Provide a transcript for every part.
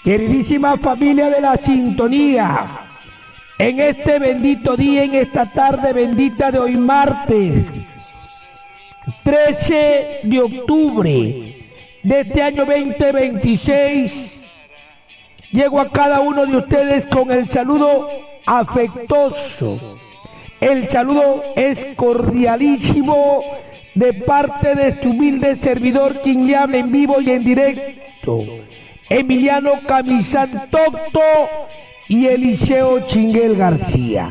Queridísima familia de la sintonía, en este bendito día, en esta tarde bendita de hoy martes, 13 de octubre de este año 2026, llego a cada uno de ustedes con el saludo afectuoso. El saludo es cordialísimo de parte de este humilde servidor quien le habla en vivo y en directo, Emiliano Camisantocto y Eliseo Chinguel García,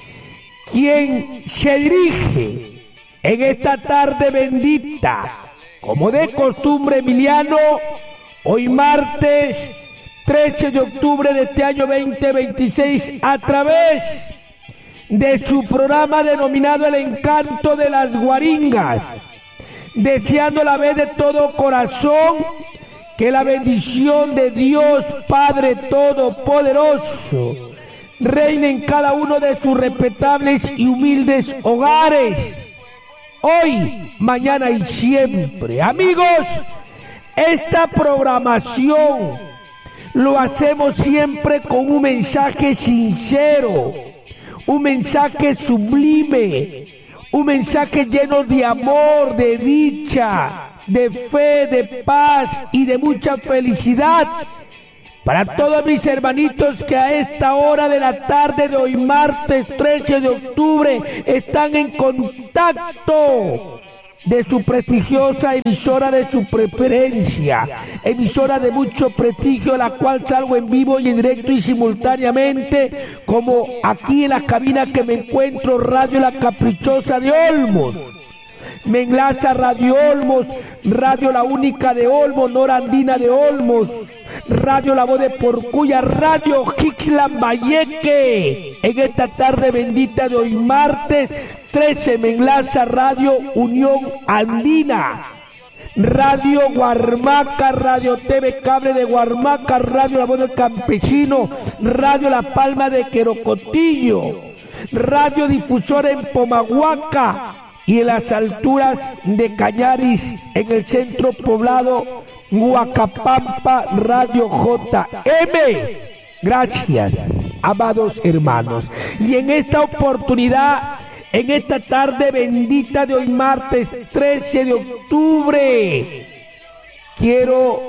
quien se dirige en esta tarde bendita, como de costumbre Emiliano, hoy martes 13 de octubre de este año 2026, a través de su programa denominado El Encanto de las Guaringas, deseando a la vez de todo corazón que la bendición de Dios Padre Todopoderoso reine en cada uno de sus respetables y humildes hogares, hoy, mañana y siempre. Amigos, esta programación lo hacemos siempre con un mensaje sincero, un mensaje sublime, un mensaje lleno de amor, de dicha, de fe, de paz y de mucha felicidad para todos mis hermanitos que a esta hora de la tarde de hoy martes 13 de octubre están en contacto de su prestigiosa emisora de su preferencia, emisora de mucho prestigio, la cual salgo en vivo y en directo y simultáneamente, como aquí en la cabina que me encuentro, Radio La Caprichosa de Olmos. Me enlaza Radio Olmos, Radio La Única de Olmos, Norandina de Olmos, Radio La Voz de Porcuya, Radio Jixlan Valleque. En esta tarde bendita de hoy martes 13 me enlaza Radio Unión Andina, Radio Guarmaca, Radio TV Cable de Guarmaca, Radio La Voz del Campesino, Radio La Palma de Querocotillo, Radio Difusora en Pomahuaca y en las alturas de Cañaris, en el centro poblado Huacapampa, Radio JM. Gracias, amados hermanos. Y en esta oportunidad, en esta tarde bendita de hoy martes 13 de octubre, quiero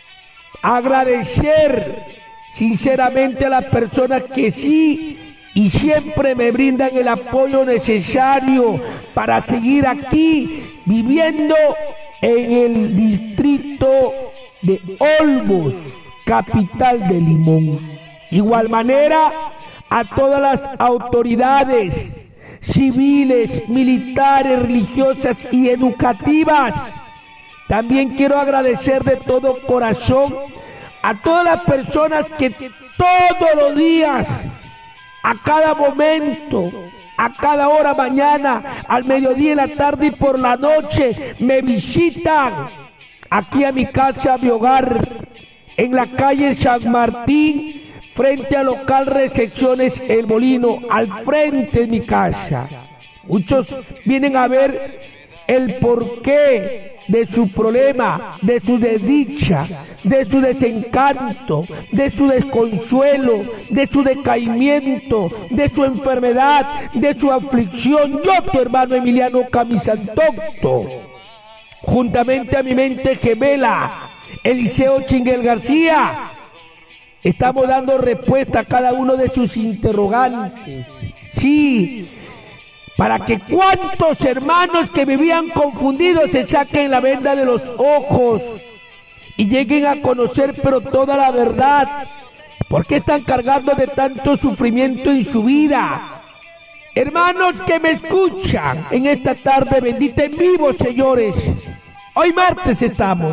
agradecer sinceramente a las personas que sí y siempre me brindan el apoyo necesario para seguir aquí viviendo en el distrito de Olmos, capital de Limón. Igual manera a todas las autoridades civiles, militares, religiosas y educativas. También quiero agradecer de todo corazón a todas las personas que todos los días, a cada momento, a cada hora, mañana, al mediodía, en la tarde y por la noche, me visitan aquí a mi casa, a mi hogar, en la calle San Martín, frente al local Recepciones El Molino, al frente de mi casa. Muchos vienen a ver el porqué de su problema, de su desdicha, de su desencanto, de su desconsuelo, de su decaimiento, de su enfermedad, de su aflicción. Yo, tu hermano Emiliano Camisantocto, juntamente a mi mente gemela, Eliseo Chinguel García, estamos dando respuesta a cada uno de sus interrogantes. Sí, para que cuantos hermanos que vivían confundidos se saquen la venda de los ojos y lleguen a conocer pero toda la verdad. ¿Por qué están cargando de tanto sufrimiento en su vida? Hermanos que me escuchan en esta tarde bendita en vivo, señores, hoy martes estamos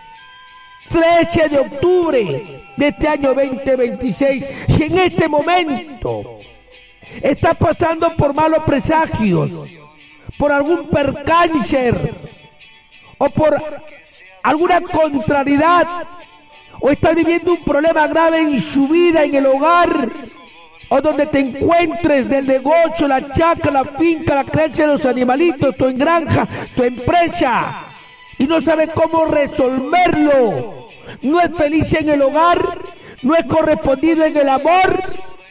13 de octubre de este año 2026, si en este momento está pasando por malos presagios, por algún percance o por alguna contrariedad, o está viviendo un problema grave en su vida, en el hogar, o donde te encuentres, del negocio, la chacra, la finca, la crianza de los animalitos, tu granja, tu empresa, y no sabe cómo resolverlo, no es feliz en el hogar, no es correspondido en el amor,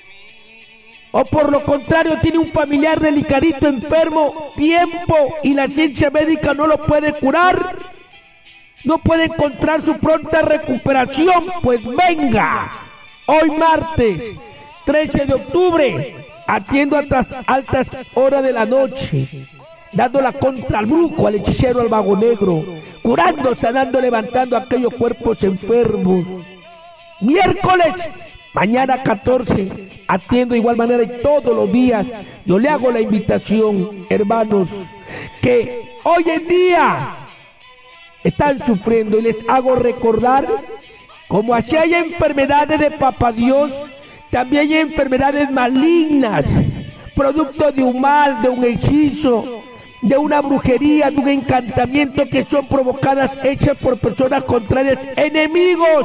o por lo contrario tiene un familiar delicadito enfermo, tiempo, y la ciencia médica no lo puede curar, no puede encontrar su pronta recuperación, pues venga, hoy martes 13 de octubre, atiendo hasta altas horas de la noche, dándola contra el brujo, al hechicero, al mago negro, curando, sanando, levantando aquellos cuerpos enfermos. Miércoles, mañana 14, atiendo de igual manera y todos los días. Yo le hago la invitación, hermanos, que hoy en día están sufriendo, y les hago recordar, como así hay enfermedades de papá Dios, también hay enfermedades malignas, producto de un mal, de un hechizo, de una brujería, de un encantamiento, que son provocadas, hechas por personas contrarias, enemigos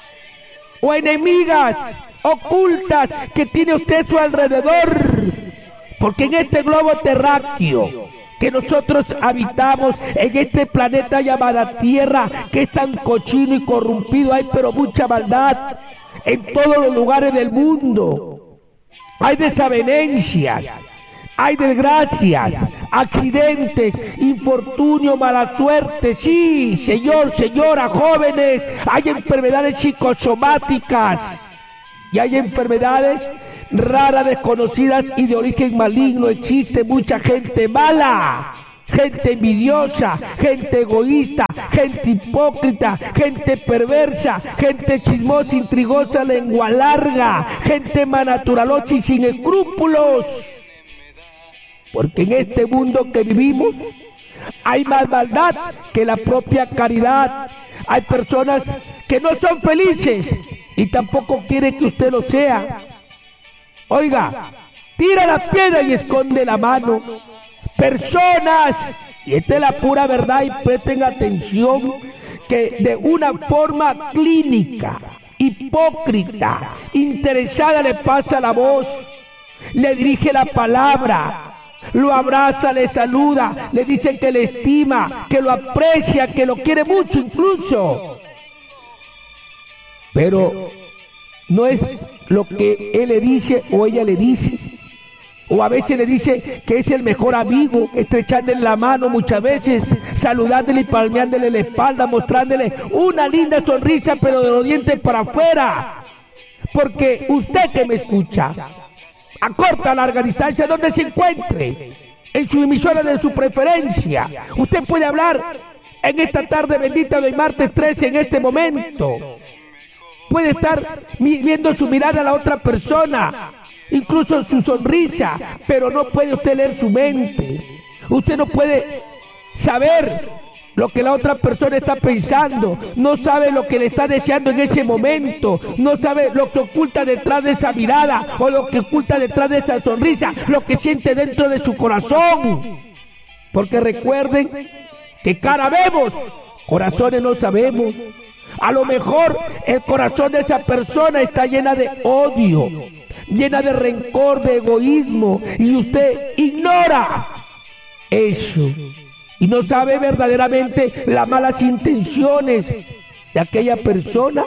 o enemigas ocultas que tiene usted a su alrededor, porque en este globo terráqueo que nosotros habitamos, en este planeta llamado Tierra, que es tan cochino y corrompido, hay pero mucha maldad en todos los lugares del mundo. Hay desavenencias, hay desgracias, accidentes, infortunio, mala suerte, sí, señor, señora, jóvenes, hay enfermedades psicosomáticas y hay enfermedades raras, desconocidas y de origen maligno. Existe mucha gente mala, gente envidiosa, gente egoísta, gente hipócrita, gente perversa, gente chismosa, intrigosa, lengua larga, gente manaturalosa y sin escrúpulos. Porque en este mundo que vivimos hay más maldad que la propia caridad. Hay personas que no son felices y tampoco quieren que usted lo sea. Oiga, tira la piedra y esconde la mano. Personas, y esta es la pura verdad, y presten atención, que de una forma clínica, hipócrita, interesada, le pasa la voz, le dirige la palabra, lo abraza, le saluda, le dice que le estima, que lo aprecia, que lo quiere mucho incluso. Pero no es lo que él le dice o ella le dice. O a veces le dice que es el mejor amigo, estrechándole la mano muchas veces, saludándole y palmeándole la espalda, mostrándole una linda sonrisa, pero de los dientes para afuera. Porque usted que me escucha, a corta o larga distancia, donde se encuentre, en su emisora de su preferencia, usted puede hablar en esta tarde bendita del martes 13, en este momento. Puede estar viendo su mirada a la otra persona, incluso su sonrisa, pero no puede usted leer su mente. Usted no puede saber lo que la otra persona está pensando, no sabe lo que le está deseando en ese momento, no sabe lo que oculta detrás de esa mirada o lo que oculta detrás de esa sonrisa, lo que siente dentro de su corazón. Porque recuerden que cara vemos, corazones no sabemos. A lo mejor el corazón de esa persona está llena de odio, llena de rencor, de egoísmo, y usted ignora eso y no sabe verdaderamente las malas intenciones de aquella persona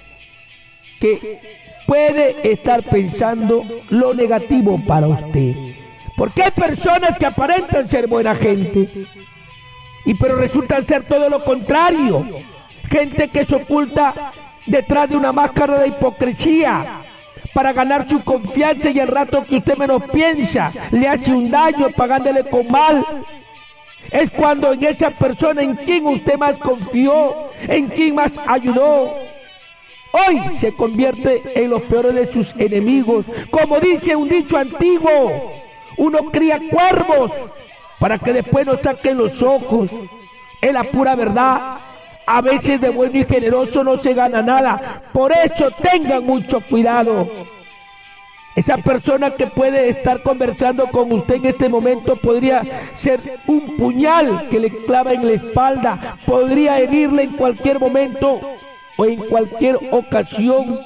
que puede estar pensando lo negativo para usted. Porque hay personas que aparentan ser buena gente, pero resultan ser todo lo contrario. Gente que se oculta detrás de una máscara de hipocresía para ganar su confianza, y al rato que usted menos piensa le hace un daño pagándole con mal. Es cuando en esa persona en quien usted más confió, en quien más ayudó, hoy se convierte en los peores de sus enemigos. Como dice un dicho antiguo, uno cría cuervos para que después nos saquen los ojos. Es la pura verdad. A veces de bueno y generoso no se gana nada. Por eso tengan mucho cuidado. Esa persona que puede estar conversando con usted en este momento podría ser un puñal que le clava en la espalda. Podría herirle en cualquier momento o en cualquier ocasión.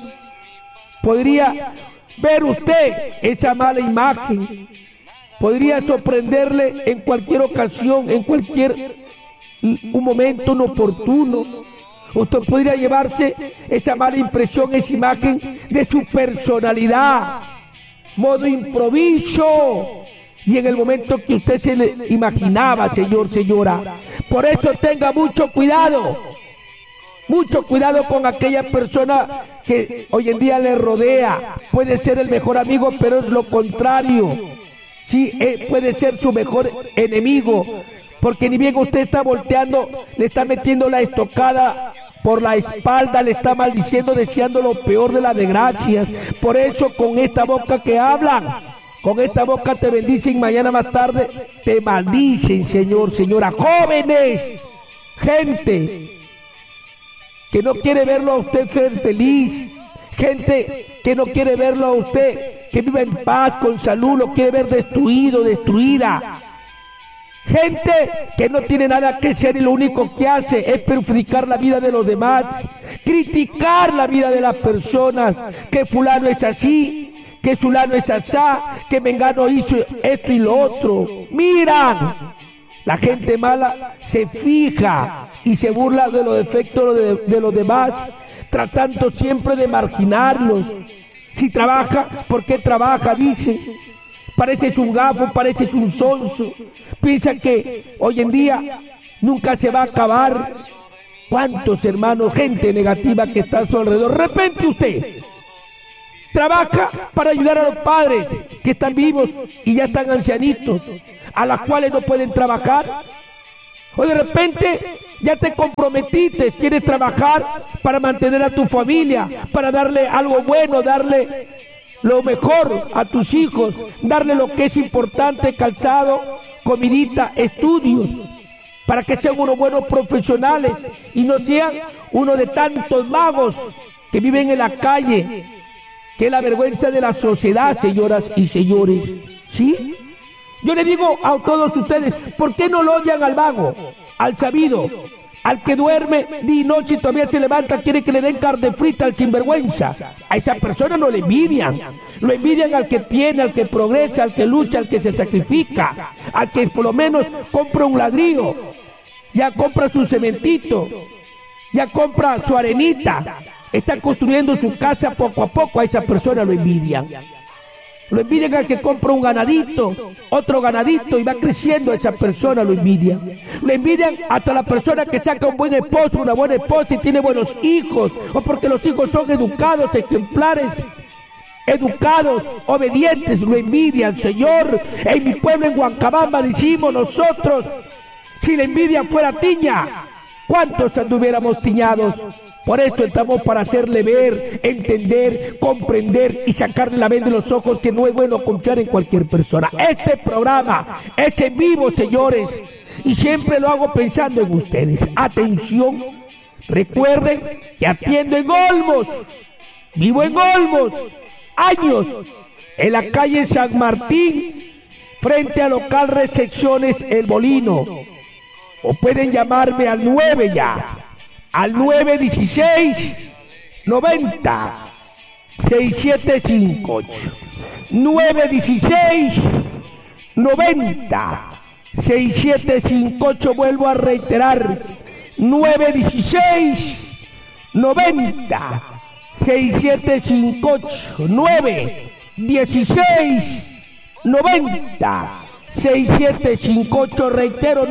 Podría ver usted esa mala imagen. Podría sorprenderle en cualquier ocasión, en cualquier un momento inoportuno. Usted podría llevarse esa mala impresión, esa imagen de su personalidad, modo improviso, y en el momento que usted se le imaginaba, señor, señora. Por eso tenga mucho cuidado con aquella persona que hoy en día le rodea. Puede ser el mejor amigo, pero es lo contrario. Sí, puede ser su mejor enemigo, porque ni bien usted está volteando, le está metiendo la estocada por la espalda, le está maldiciendo, deseando lo peor de las desgracias. Por eso con esta boca que hablan, con esta boca te bendicen, mañana más tarde te maldicen, señor, señora. Jóvenes, gente que no quiere verlo a usted ser feliz, gente que no quiere verlo a usted que viva en paz, con salud, lo quiere ver destruido, destruida. Gente que no tiene nada que hacer y lo único que hace es perjudicar la vida de los demás, criticar la vida de las personas, que fulano es así, que fulano es asá, que mengano hizo esto y lo otro. Miran, la gente mala se fija y se burla de los defectos de los demás, tratando siempre de marginarlos. Si trabaja, ¿por qué trabaja? Dice. Pareces un gafo, pareces un sonso. Piensa que hoy en día nunca se va a acabar. ¿Cuántos hermanos, gente negativa que está a su alrededor? De repente usted trabaja para ayudar a los padres que están vivos y ya están ancianitos, a las cuales no pueden trabajar. O de repente ya te comprometiste, quieres trabajar para mantener a tu familia, para darle algo bueno, darle lo mejor a tus hijos, darle lo que es importante, calzado, comidita, estudios, para que sean unos buenos profesionales y no sean uno de tantos magos que viven en la calle, que es la vergüenza de la sociedad, señoras y señores. ¿Sí? Yo le digo a todos ustedes, ¿por qué no lo odian al vago, al sabido, al que duerme día y noche y todavía se levanta, quiere que le den carne frita, al sinvergüenza? A esa persona no le envidian, lo envidian al que tiene, al que progresa, al que lucha, al que se sacrifica, al que por lo menos compra un ladrillo, ya compra su cementito, ya compra su arenita, está construyendo su casa poco a poco. A esa persona lo envidian. Lo envidian al que compra un ganadito, otro ganadito y va creciendo, a esa persona lo envidian. Lo envidian hasta la persona que saca un buen esposo, una buena esposa y tiene buenos hijos, o porque los hijos son educados, ejemplares, educados, obedientes, lo envidian, Señor. En mi pueblo, en Huancabamba, decimos nosotros, si la envidia fuera tiña, ¿cuántos anduviéramos tiñados? Por eso estamos para hacerle ver, entender, comprender y sacarle la venda de los ojos, que no es bueno confiar en cualquier persona. Este programa es en vivo, señores, y siempre lo hago pensando en ustedes. Atención, recuerden que atiendo en Olmos, vivo en Olmos, años, en la calle San Martín, frente al local Recepciones El Molino. O pueden llamarme al 9 ya, al 916-90-6758. 916-90-6758, vuelvo a reiterar, 916-90-6758, 916-90-6758, reitero,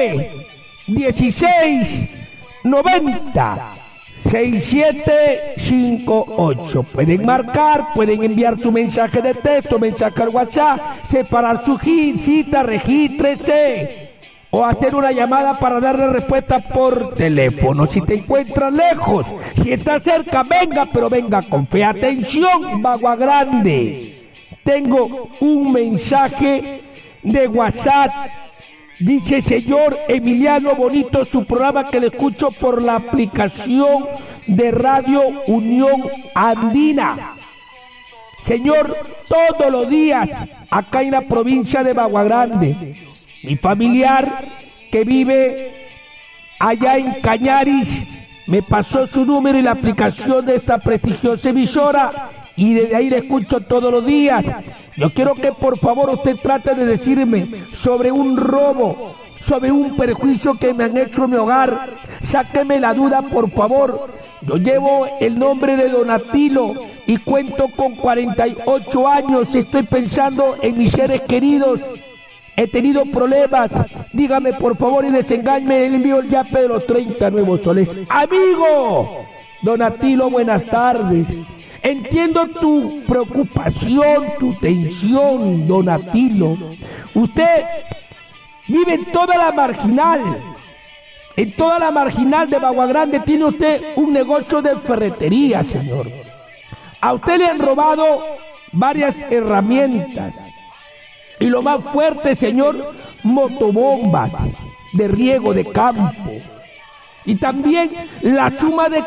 916-90-6758. Pueden marcar, pueden enviar su mensaje de texto, mensaje al WhatsApp, separar su cita, regístrese, o hacer una llamada para darle respuesta por teléfono. Si te encuentras lejos, si estás cerca, venga, pero venga con fe. Atención, Bagua Grande, tengo un mensaje de WhatsApp. Dice: señor Emiliano Bonito, su programa que le escucho por la aplicación de Radio Unión Andina. Señor, todos los días, acá en la provincia de Bagua Grande, mi familiar que vive allá en Cañaris me pasó su número y la aplicación de esta prestigiosa emisora, y desde ahí le escucho todos los días. Yo quiero que por favor usted trate de decirme sobre un robo, sobre un perjuicio que me han hecho en mi hogar. Sáqueme la duda, por favor. Yo llevo el nombre de Donatilo y cuento con 48 años. Estoy pensando en mis seres queridos. He tenido problemas. Dígame, por favor, y desengáñeme. Le envío el yape de los 30 nuevos soles. Amigo Donatilo, buenas tardes. Entiendo tu preocupación, tu tensión, Donatilo. Usted vive en toda la marginal. En toda la marginal de Bagua Grande tiene usted un negocio de ferretería, señor. A usted le han robado varias herramientas. Y lo más fuerte, señor, motobombas de riego de campo. Y también la suma de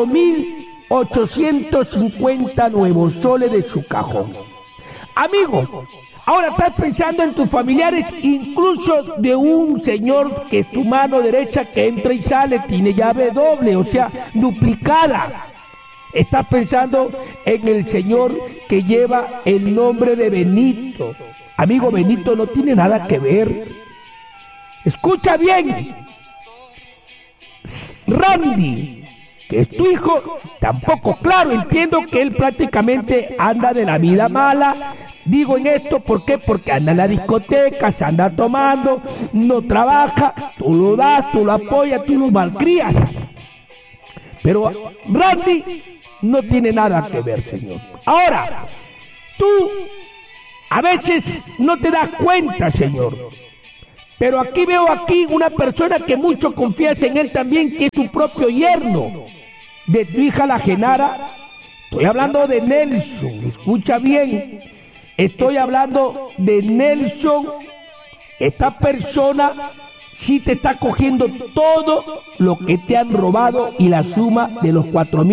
4.850 nuevos soles de su cajón. Amigo, ahora estás pensando en tus familiares, incluso de un señor que es tu mano derecha que entra y sale, tiene llave doble, o sea, duplicada. Estás pensando en el señor que lleva el nombre de Benito. Amigo, Benito no tiene nada que ver. Escucha bien. Randy, que es tu hijo, tampoco, claro, entiendo que él prácticamente anda de la vida mala. Digo en esto, ¿por qué? Porque anda en la discoteca, se anda tomando, no trabaja, tú lo das, tú lo apoyas, tú lo malcrías. Pero Randy no tiene nada que ver, señor. Ahora, tú a veces no te das cuenta, señor. Pero aquí veo una persona que mucho confías en él también, que es tu propio yerno de tu hija la Genara. Estoy hablando de Nelson, escucha bien. Estoy hablando de Nelson. Esta persona sí te está cogiendo todo lo que te han robado y la suma de los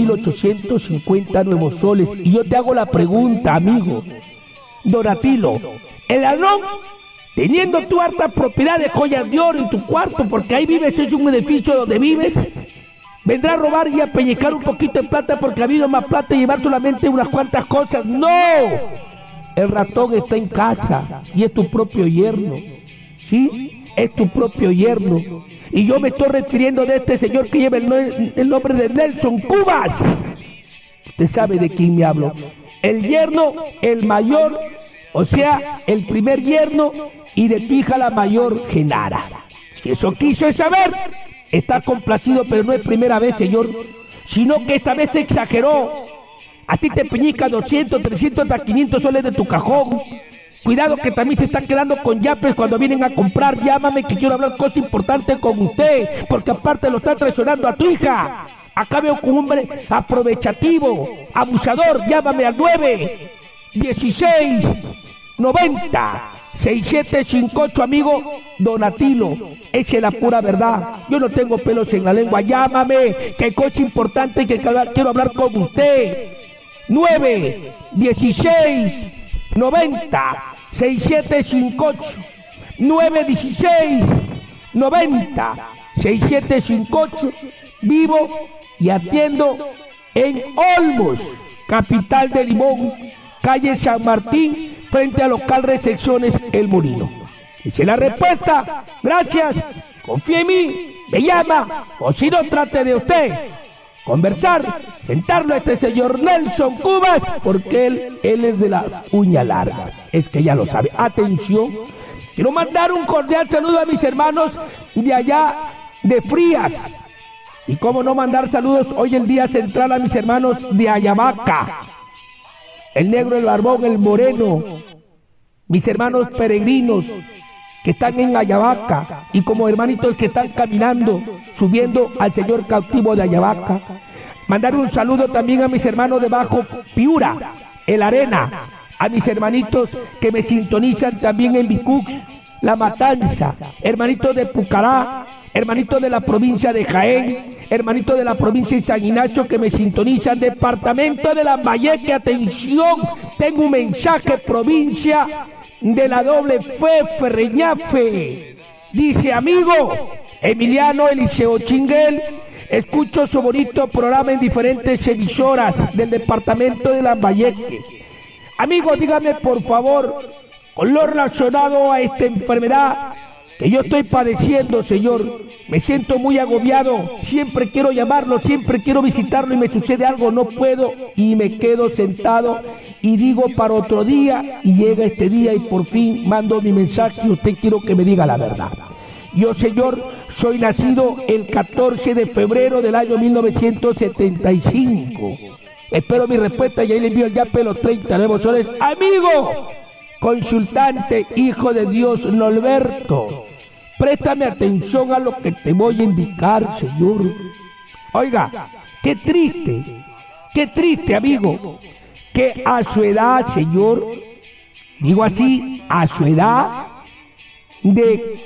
4.850 nuevos soles. Y yo te hago la pregunta, amigo Donatilo, el ladrón, teniendo tu harta propiedad de joyas de oro en tu cuarto, porque ahí vives, es un edificio donde vives, vendrá a robar y a pellizcar un poquito de plata porque ha habido más plata y llevar solamente unas cuantas cosas. ¡No! El ratón está en casa y es tu propio yerno. ¿Sí? Es tu propio yerno. Y yo me estoy refiriendo de este señor que lleva el nombre de Nelson Cubas. Usted sabe de quién me hablo. El yerno, el mayor, o sea, el primer yerno, y de tu hija la mayor, Genara. Si eso quiso saber, está complacido, pero no es primera vez, señor, sino que esta vez se exageró. A ti te peñica 200, 300, hasta 500 soles de tu cajón. Cuidado que también se están quedando con yapes cuando vienen a comprar. Llámame que quiero hablar cosas importantes con usted, porque aparte lo está traicionando a tu hija. Acá veo con un hombre aprovechativo, abusador. Llámame al 9 16 90 6758, amigo Donatilo. Esa es la pura verdad. Yo no tengo pelos en la lengua. Llámame, que hay cosa importante que quiero hablar con usted. 9 16 90 6758, 9 16 90 6758. Vivo y atiendo en Olmos, capital de Limón, calle San Martín, frente al local Recepciones El Molino. Esa es la respuesta. Gracias. Confíe en mí, me llama, o si no, trate de usted conversar, sentarlo a este señor Nelson Cubas, porque él es de las uñas largas. Es que ya lo sabe. Atención, quiero mandar un cordial saludo a mis hermanos de allá de Frías. Y cómo no mandar saludos hoy el día central a mis hermanos de Ayabaca, el negro, el barbón, el moreno, mis hermanos peregrinos que están en Ayabaca, y como hermanitos que están caminando, subiendo al señor cautivo de Ayabaca. Mandar un saludo también a mis hermanos de Bajo Piura, El Arena, a mis hermanitos que me sintonizan también en Bicuc, La Matanza, hermanitos de Pucará, hermanitos de la provincia de Jaén, hermanitos de la provincia de San Ignacio que me sintonizan, departamento de Lambayeque. Atención, tengo un mensaje, provincia de la doble fe, Ferreñafe. Dice: amigo Emiliano Eliseo Chinguel, escucho su bonito programa en diferentes emisoras del departamento de Lambayeque. Amigo, dígame por favor, con lo relacionado a esta enfermedad que yo estoy padeciendo, Señor. Me siento muy agobiado, siempre quiero llamarlo, siempre quiero visitarlo y me sucede algo, no puedo y me quedo sentado y digo para otro día y llega este día y por fin mando mi mensaje y usted quiero que me diga la verdad. Yo, Señor, soy nacido el 14 de febrero del año 1975. Espero mi respuesta y ahí le envío el yape los 30 nuevos soles. Amigo consultante, hijo de Dios, Norberto, préstame atención a lo que te voy a indicar, Señor. Oiga, qué triste, amigo, que a su edad, Señor, digo así, a su edad de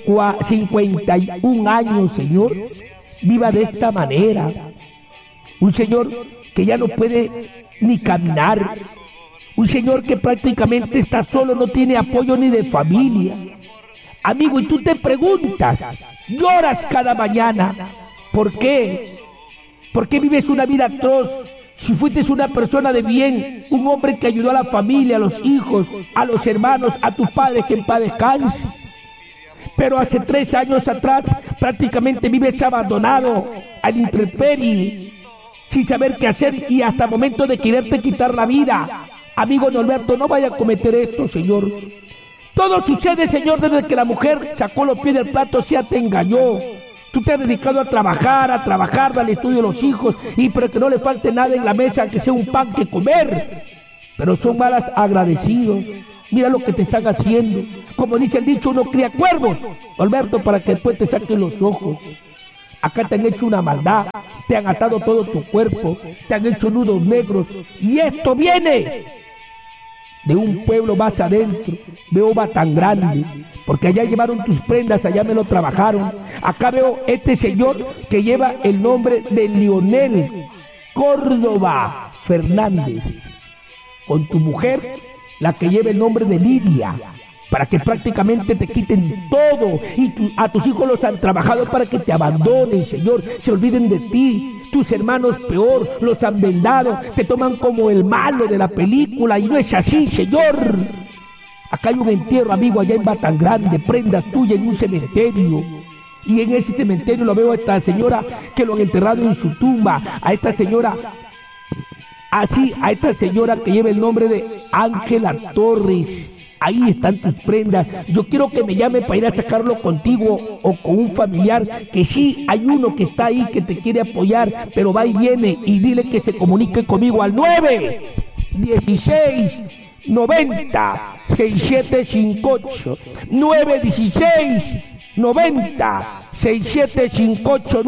51 años, Señor, viva de esta manera. Un señor que ya no puede ni caminar, un señor que prácticamente está solo, no tiene apoyo ni de familia. Amigo, y tú te preguntas, lloras cada mañana, ¿por qué? ¿Por qué vives una vida atroz? Si fuiste una persona de bien, un hombre que ayudó a la familia, a los hijos, a los hermanos, a tus padres, que en paz descanse. Pero hace 3 años atrás prácticamente vives abandonado, al intemperie, sin saber qué hacer y hasta el momento de quererte quitar la vida. Amigo Norberto, no vaya a cometer esto, Señor. Todo sucede, Señor, desde que la mujer sacó los pies del plato, ya te engañó. Tú te has dedicado a trabajar, darle estudio a los hijos, y pero que no le falte nada en la mesa, que sea un pan que comer. Pero son malas agradecidos. Mira lo que te están haciendo. Como dice el dicho, uno cría cuervos, Norberto, para que después te saquen los ojos. Acá te han hecho una maldad, te han atado todo tu cuerpo, te han hecho nudos negros, y esto viene de un pueblo más adentro, de Oba tan grande, porque allá llevaron tus prendas, allá me lo trabajaron. Acá veo este señor que lleva el nombre de Leonel Córdoba Fernández, con tu mujer, la que lleva el nombre de Lidia, para que prácticamente te quiten todo, y a tus hijos los han trabajado para que te abandonen, Señor, se olviden de ti. Tus hermanos peor, los han vendado, te toman como el malo de la película, y no es así, Señor. Acá hay un entierro, amigo, allá en Batangrande, prendas tuyas en un cementerio, y en ese cementerio lo veo a esta señora que lo han enterrado en su tumba, a esta señora, así, a esta señora que lleva el nombre de Ángela Torres. Ahí están tus prendas. Yo quiero que me llame para ir a sacarlo contigo o con un familiar, que sí, hay uno que está ahí que te quiere apoyar, pero va y viene, y dile que se comunique conmigo al 916-90-6758, 916-90-6758,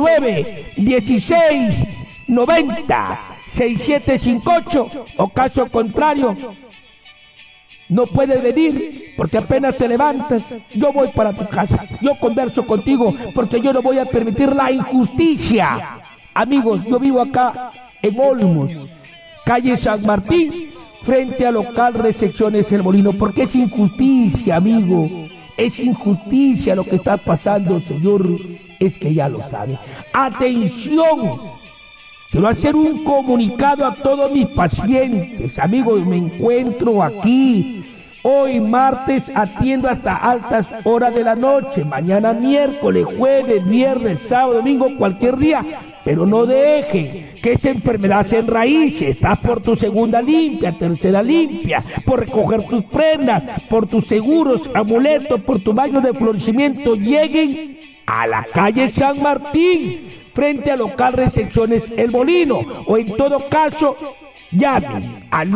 916-90-6758, o caso contrario, no puedes venir porque apenas te levantas, yo voy para tu casa, yo converso contigo, porque yo no voy a permitir la injusticia. Amigos, yo vivo acá en Olmos, calle San Martín, frente al local Recepciones El Molino, porque es injusticia, amigo, es injusticia lo que está pasando, Señor, es que ya lo sabe. ¡Atención! Quiero hacer un comunicado a todos mis pacientes. Amigos, me encuentro aquí. Hoy martes atiendo hasta altas horas de la noche. Mañana miércoles, jueves, viernes, sábado, domingo, cualquier día. Pero no dejen que esa enfermedad se enraíce. Estás por tu segunda limpia, tercera limpia, por recoger tus prendas, por tus seguros, amuletos, por tu baño de florecimiento. Lleguen a la calle San Martín, frente al local Recepciones El Molino, o en todo caso, llamen al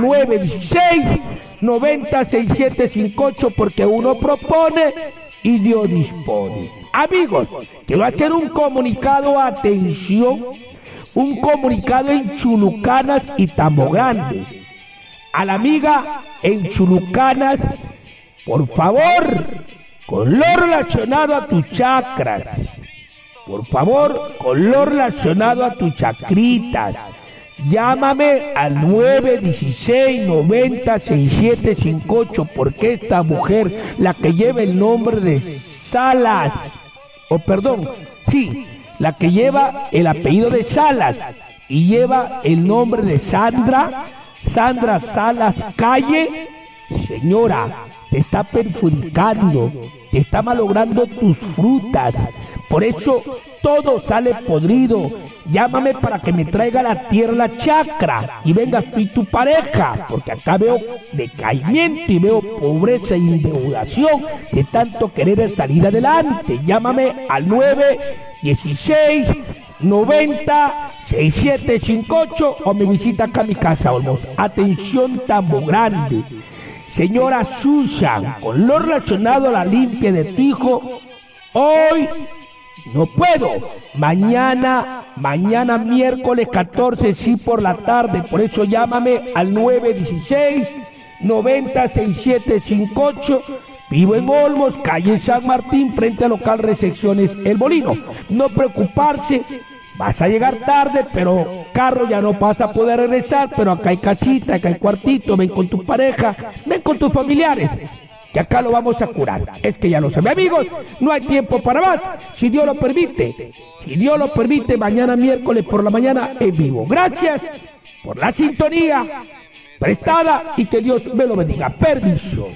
916-90-6758, porque uno propone y Dios dispone. Amigos, quiero hacer un comunicado, atención, un comunicado en Chulucanas y Tambo Grande. A la amiga en Chulucanas, por favor, con lo relacionado a tus chakras, por favor, con lo relacionado a tus chacritas, llámame al 916-90-6758, porque esta mujer, la que lleva el nombre de Salas, la que lleva el apellido de Salas y lleva el nombre de Sandra Salas Calle, señora, te está perjudicando, te está malogrando tus frutas. Por eso todo sale podrido. Llámame para que me traiga la tierra, la chacra, y vengas tú y tu pareja, porque acá veo decaimiento y veo pobreza e endeudación de tanto querer salir adelante. Llámame al 916-90-6758 o me visita acá a mi casa, Olmos. Atención Tambo Grande. Señora Susan, con lo relacionado a la limpia de tu hijo, hoy no puedo. Mañana miércoles 14, sí, por la tarde. Por eso llámame al 916-90-6758. Vivo en Olmos, calle San Martín, frente al local Recepciones El Molino. No preocuparse, vas a llegar tarde, pero carro ya no vas a poder regresar, pero acá hay casita, acá hay cuartito, ven con tu pareja, ven con tus familiares, que acá lo vamos a curar. Es que ya lo saben, amigos, no hay tiempo para más, si Dios lo permite, mañana miércoles por la mañana en vivo. Gracias por la sintonía prestada y que Dios me lo bendiga. Permiso.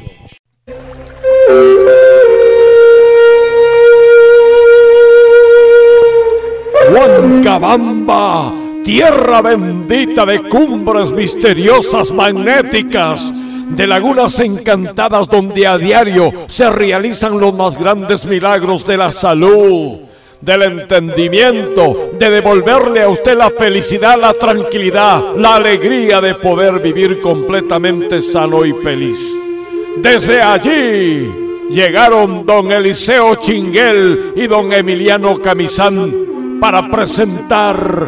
Huancabamba, tierra bendita de cumbres misteriosas magnéticas, de lagunas encantadas donde a diario se realizan los más grandes milagros de la salud, del entendimiento, de devolverle a usted la felicidad, la tranquilidad, la alegría de poder vivir completamente sano y feliz. Desde allí llegaron don Eliseo Chinguel y don Emiliano Camizán para presentar